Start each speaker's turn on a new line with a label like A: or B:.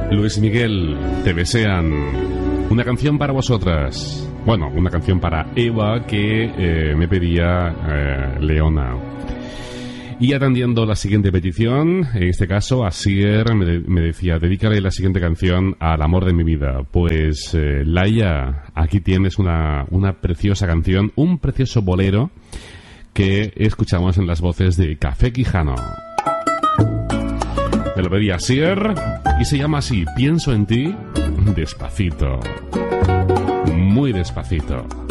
A: Luis Miguel, Te desean. Una canción para vosotras. Bueno, una canción para Eva que me pedía Leona. Y atendiendo la siguiente petición, en este caso, Asier me decía, dedícale la siguiente canción al amor de mi vida. Pues, Laia, aquí tienes una preciosa canción, un precioso bolero que escuchamos en las voces de Café Quijano. Me lo pedía Asier y se llama así, Pienso en ti, despacito. Muy despacito.